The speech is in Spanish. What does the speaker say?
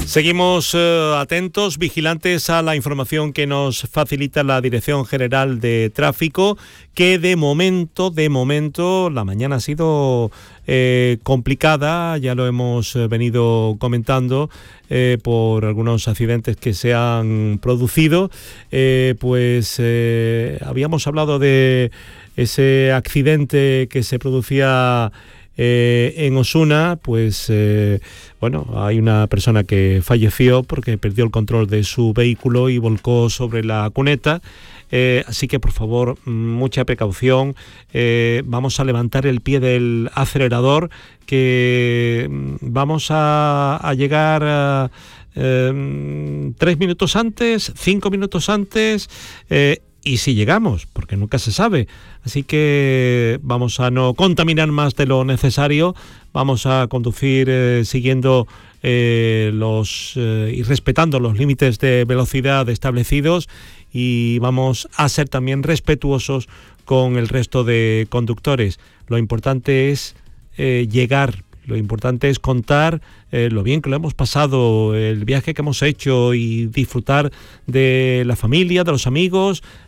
Seguimos atentos, vigilantes a la información que nos facilita la Dirección General de Tráfico, que de momento, la mañana ha sido complicada, ya lo hemos venido comentando, por algunos accidentes que se han producido. Habíamos hablado de ese accidente que se producía en Osuna, hay una persona que falleció porque perdió el control de su vehículo y volcó sobre la cuneta. Así que, por favor, mucha precaución. Vamos a levantar el pie del acelerador, que vamos a llegar 3 minutos antes, 5 minutos antes, y si llegamos, porque nunca se sabe. Así que vamos a no contaminar más de lo necesario, vamos a conducir siguiendo y respetando los límites de velocidad establecidos, y vamos a ser también respetuosos con el resto de conductores. Lo importante es llegar. Lo importante es contar lo bien que lo hemos pasado, el viaje que hemos hecho, y disfrutar de la familia, de los amigos,